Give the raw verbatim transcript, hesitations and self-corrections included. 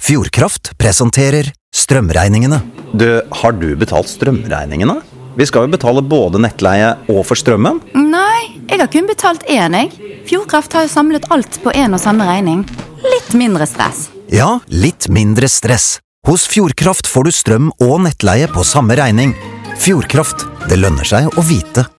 Fjordkraft presenterer strømregningene. Du, har du betalt strømregningene? Vi skal jo betale både nettleie og for strømmen. Nei, jeg har kun betalt én, jeg. Fjordkraft har jo samlet alt på en og samme regning. Litt mindre stress. Ja, litt mindre stress. Hos Fjordkraft får du strøm og nettleie på samme regning. Fjordkraft, det lønner seg å vite.